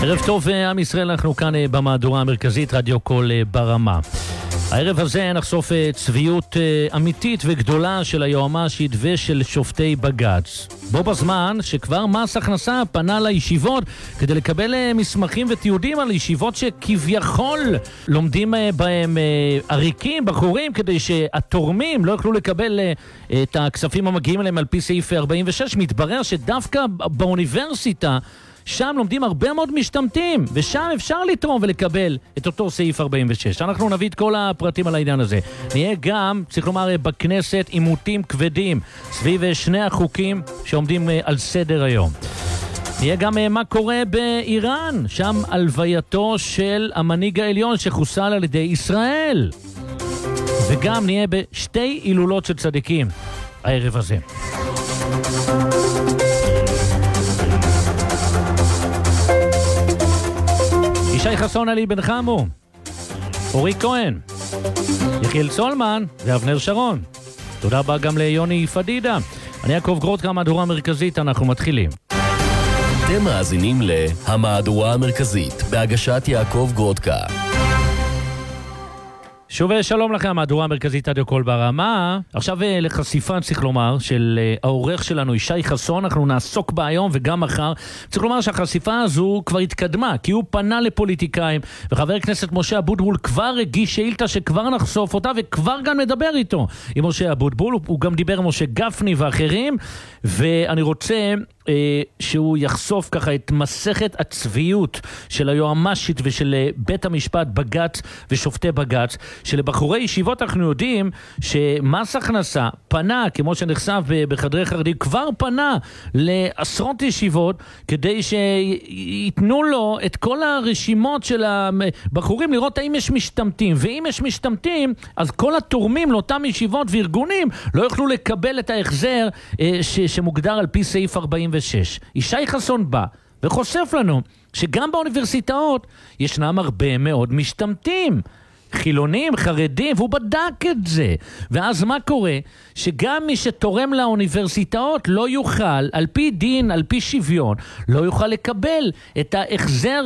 ערב טוב עם ישראל, אנחנו כאן במהדורה המרכזית רדיו קול ברמה. הערב הזה נחשוף צביעות אמיתית וגדולה של היועמ"שית ושל שופטי בג"ץ. בו בזמן שכבר מס הכנסה פנה לישיבות כדי לקבל מסמכים ותיעודים על ישיבות שכביכול לומדים בהם עריקים, בחורים, כדי שהתורמים לא יוכלו לקבל את הכספים המגיעים אליהם על פי סעיף 46. מתברר שדווקא באוניברסיטה שם לומדים הרבה מאוד משתמטים, ושם אפשר לתרום ולקבל את אותו סעיף 46. אנחנו נביא את כל הפרטים על העניין הזה. נהיה גם, צריך לומר, בכנסת עימותים כבדים סביב שני החוקים שעומדים על סדר היום. נהיה גם מה קורה באיראן, שם הלווייתו של המנהיג העליון שחוסל על ידי ישראל. וגם נהיה בשתי הילולות של צדיקים הערב הזה. ישי חסון, עלי בן חמו, אורי כהן, יחיאל סולמן ואבנר שרון. תודה רבה גם ליוני פדידה. אני יעקב גרוטקה, המהדורה המרכזית, אנחנו מתחילים. אתם מאזינים להמהדורה המרכזית בהגשת יעקב גרוטקה. שוב שלום לכם, המהדורה המרכזית רדיו קול ברמה. עכשיו לחשיפה, צריך לומר, של העורך שלנו ישי חסון. אנחנו נעסוק בה היום וגם מחר. צריך לומר שהחשיפה הזו כבר התקדמה, כי הוא פנה לפוליטיקאים, וחבר הכנסת משה אבוטבול כבר הגיש שאילתה שכבר נחשוף אותה, וכבר גם נדבר איתו עם משה אבוטבול. הוא גם דיבר עם משה גפני ואחרים, ואני רוצה שהוא יחשוף ככה את מסכת הצביעות של היועמ"שית ושל בית המשפט בג"ץ ושופטי בג"ץ, שלבחורי ישיבות אנחנו יודעים שמס הכנסה פנה, כמו שנחשף בחדרי חרדים, כבר פנה לעשרות ישיבות כדי שיתנו לו את כל הרשימות של הבחורים לראות האם יש משתמטים, ואם יש משתמטים אז כל התורמים לאותם ישיבות וארגונים לא יוכלו לקבל את ההחזר שמוגדר על פי סעיף 46. ישי חסון בא וחושף לנו שגם באוניברסיטאות ישנם הרבה מאוד משתמטים, חילונים, חרדים, והוא בדק את זה. ואז מה קורה? שגם מי שתורם לאוניברסיטאות לא יוכל, על פי דין, על פי שוויון, לא יוכל לקבל את ההחזר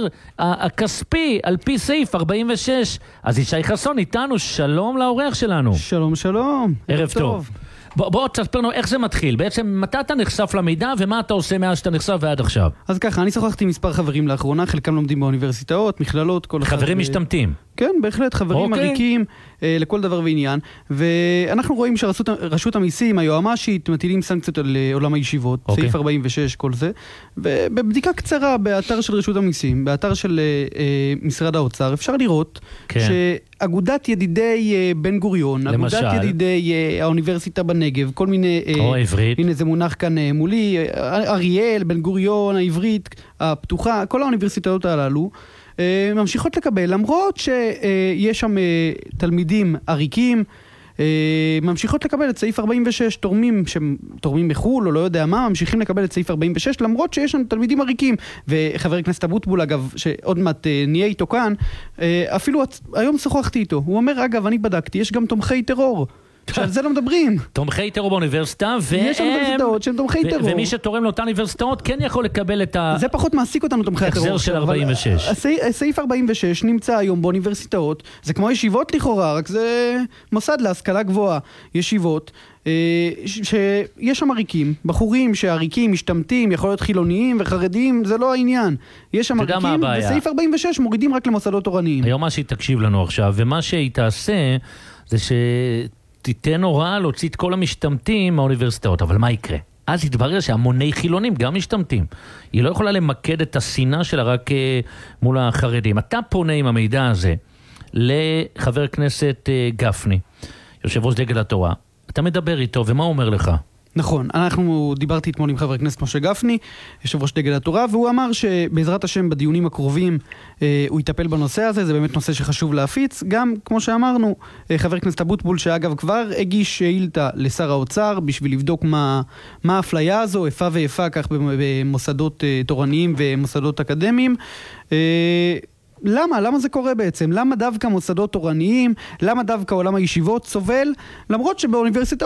הכספי על פי סעיף 46. אז ישי חסון איתנו, שלום לעורך שלנו. שלום, שלום. ערב טוב. בוא תספר לנו איך זה מתחיל. בעצם מתי אתה נחשף למידע ומה אתה עושה מאז שאתה נחשף ועד עכשיו? אז ככה, אני שוחחתי עם מספר חברים לאחרונה, חלקם לומדים באוניברסיטאות, מכללות, כל אחד. חברים משתמטים. כן, בהחלט, חברים עריקים לכל דבר ועניין. ואנחנו רואים שרשות המיסים, היועמ"שית, מטילים סנקציות על עולם הישיבות, סעיף 46, כל זה. ובבדיקה קצרה באתר של רשות המיסים, באתר של משרד האוצר, אפשר לראות שאגודת ידידי בן גוריון, אגודת ידידי האוניברסיטה בנגב, כל מיני, הנה זה מונח כאן מולי, אריאל, בן גוריון, העברית, הפתוחה, כל האוניברסיטאות הללו, ממשיכות לקבל, למרות שיש שם תלמידים עריקים, ממשיכות לקבל את סעיף 46, תורמים מחול או לא יודע מה, ממשיכים לקבל את סעיף 46, למרות שיש שם תלמידים עריקים. וחבר הכנסת אבוטבול, אגב, שעוד מעט נהיה איתו כאן, אפילו היום שוחחתי איתו, הוא אומר, אגב, אני בדקתי, יש גם תומכי טרור. שעל זה לא מדברים. תומכי טרור באוניברסיטה, יש אוניברסיטאות שהם תומכי טרור. ומי שתורם לאותן אוניברסיטאות כן יכול לקבל את זה פחות מעסיק אותנו, תומכי הטרור. החזר של 46. סעיף 46 נמצא היום באוניברסיטאות, זה כמו ישיבות לכאורה, רק זה מוסד להשכלה גבוהה. ישיבות שיש שם עריקים, בחורים שעריקים, משתמטים, יכול להיות חילוניים וחרדים, זה לא העניין. יש שם עריקים, וסעיף 46 מורידים רק למוסדות תורניים. היום מה שהיא תקשיב לנו עכשיו, ומה שהיא תעשה, זה תיתן הוראה להוציא את כל המשתמטים מהאוניברסיטאות. אבל מה יקרה? אז יתברר שהמוני חילונים גם משתמטים. היא לא יכולה למקד את השנאה שלה רק מול החרדים. אתה פונה עם המידע הזה לחבר הכנסת גפני, יושב ראש דגל התורה. אתה מדבר איתו, ומה הוא אומר לך? נכון, דיברתי אתמול עם חבר הכנסת משה גפני, יושב ראש דגל התורה, והוא אמר שבעזרת השם בדיונים הקרובים הוא יטפל בנושא הזה, זה באמת נושא שחשוב להפיץ. גם, כמו שאמרנו, חבר הכנסת אבוטבול, שאגב כבר הגיש שאילתה לשר האוצר, בשביל לבדוק מה האפליה הזו, איפה ואיפה כך במוסדות תורניים ומוסדות אקדמיים. למה זה קורה בעצם? למה דווקא מוסדות תורניים? למה דווקא עולם הישיבות סובל? למרות שבאוניברסיטה